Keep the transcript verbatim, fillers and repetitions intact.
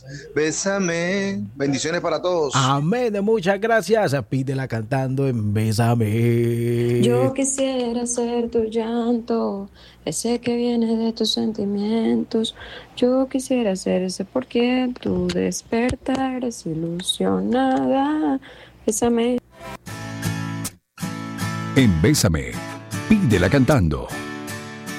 Bésame. Bendiciones para todos. Amén, muchas gracias. Pídela cantando en Bésame. Yo quisiera ser tu llanto, ese que viene de tus sentimientos. Yo quisiera ser ese porque tú despertar, eres ilusionada. Bésame. En Bésame, pídela cantando.